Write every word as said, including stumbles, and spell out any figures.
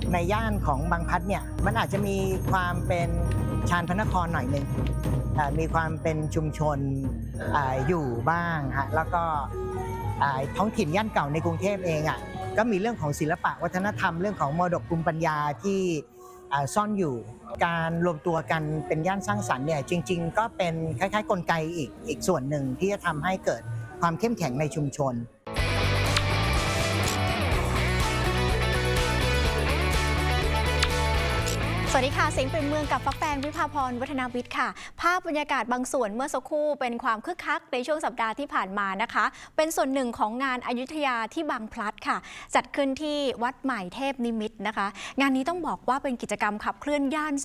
ในย่านของบางพลัดเนี่ยมันอาจจะมีความเป็นชานพระนครหน่อยหนึ่งมีความเป็นชุมชน อ, อยู่บ้างฮะแล้วก็ท้องถิ่นย่านเก่าในกรุงเทพเองอ่ะก็มีเรื่องของศิลปะวัฒนธรรมเรื่องของมรดกภูมิปัญญาที่ซ่อนอยู่การรวมตัวกันเป็นย่านสร้างสรรค์เนี่ยจริงๆก็เป็นคล้ายๆกลไกอีกอีกส่วนหนึ่งที่จะทำให้เกิดความเข้มแข็งในชุมชนสวัสดีค่ะเสียงเป็นเมืองกับฟักแฟงวิภาพรวัฒนาวิทย์ค่ะภาพบรรยากาศบางส่วนเมื่อสักครู่เป็นความคึกคักในช่วงสัปดาห์ที่ผ่านมานะคะเป็นส่วนหนึ่งของงานอยุธยาที่บางพลัดค่ะจัดขึ้นที่วัดใหม่เทพนิมิตรนะคะงานนี้ต้องบอกว่าเป็นกิจกรรมขับเคลื่อนย่าน